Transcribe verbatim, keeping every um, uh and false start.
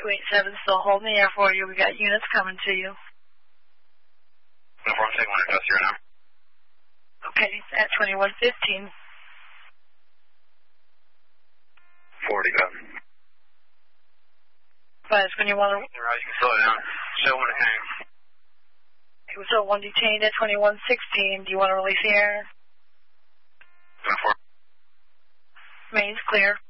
two eight seven still holding the air for you. We got units coming to you. Uniform taking one adjust right now. Okay, at twenty-one fifteen. forty, go. But when you want to... You can slow down. Show when it hangs. It was still one detained at twenty-one sixteen. Do you want to release the air? Uniform. Main's clear.